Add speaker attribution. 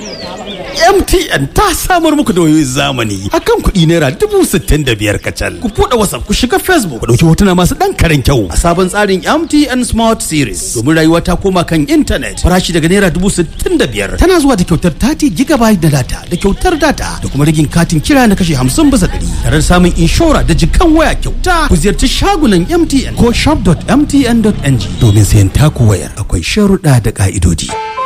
Speaker 1: MTN ta samar muku da wayoyin zamani akan kuɗi naira 65,000 kacal. Ku buɗe WhatsApp, ku shiga Facebook, ku ɗauki hotuna masu ɗan karen kyau a sabon tsarin MTN Smart Series. Domin rayuwa ta koma kan intanet. Farashi daga naira 65,000 tana zuwa da kyautar 30 GB na data da kyautar data da kuma rigin katin kira na kashe 50% tare da samun inshora da jikan waya kyauta. Ku ziyarci shagunan MTN ko shop.mtn.ng domin sayan taku wayar. Akwai sharuɗa da ƙa'idodi.